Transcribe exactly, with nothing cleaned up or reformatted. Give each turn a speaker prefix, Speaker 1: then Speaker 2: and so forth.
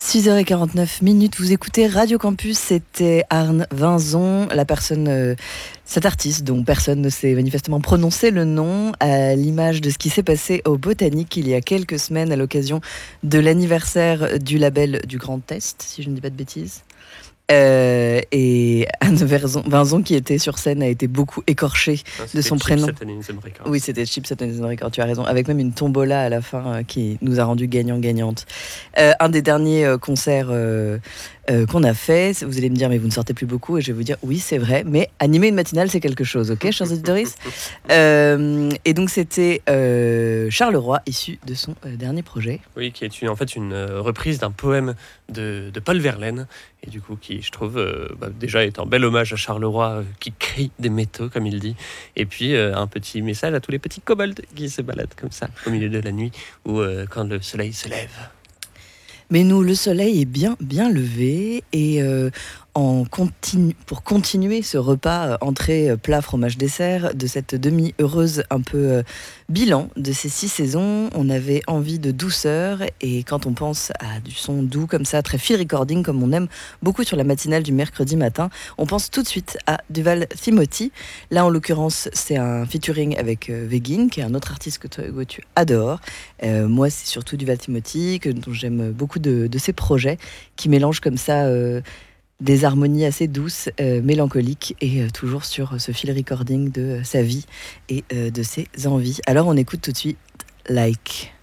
Speaker 1: six heures quarante-neuf minutes, vous écoutez Radio Campus, c'était Arne Vinzon, la personne, euh, cet artiste dont personne ne s'est manifestement prononcé le nom, à l'image de ce qui s'est passé au Botanique il y a quelques semaines à l'occasion de l'anniversaire du label du Grand Est, si je ne dis pas de bêtises. Euh, et Anne Vinzon, Vinzon qui était sur scène a été beaucoup écorché
Speaker 2: ah,
Speaker 1: de son prénom.
Speaker 2: Records.
Speaker 1: Oui, c'était Chips Records, tu as raison, avec même une tombola à la fin euh, qui nous a rendu gagnant-gagnante. Euh, un des derniers euh, concerts euh, euh, qu'on a fait, vous allez me dire mais vous ne sortez plus beaucoup, et je vais vous dire oui c'est vrai, mais animer une matinale c'est quelque chose, ok chers auditeurs. euh, Et donc c'était euh, Charleroi, issu de son euh, dernier projet.
Speaker 2: Oui, qui est une, en fait une euh, reprise d'un poème de, de Paul Verlaine, et du coup qui je trouve euh, bah, déjà est un bel hommage à Charleroi euh, qui crie des métaux comme il dit, et puis euh, un petit message à tous les petits kobolds qui se baladent comme ça au milieu de la nuit ou euh, quand le soleil se lève.
Speaker 1: Mais nous, le soleil est bien, bien levé, et euh, en continu, pour continuer ce repas euh, entrée, plat, fromage, dessert de cette demi-heureuse un peu euh, bilan de ces six saisons, on avait envie de douceur, et quand on pense à du son doux comme ça, très feel recording comme on aime beaucoup sur la matinale du mercredi matin, on pense tout de suite à Duval Timothy. Là, en l'occurrence, c'est un featuring avec euh, Vegin, qui est un autre artiste que, toi, que tu adores. Euh, moi, c'est surtout Duval Timothy, que, dont j'aime beaucoup de, de ses projets, qui mélangent comme ça euh, des harmonies assez douces, euh, mélancoliques, et euh, toujours sur ce fil recording de euh, sa vie et euh, de ses envies. Alors on écoute tout de suite Like.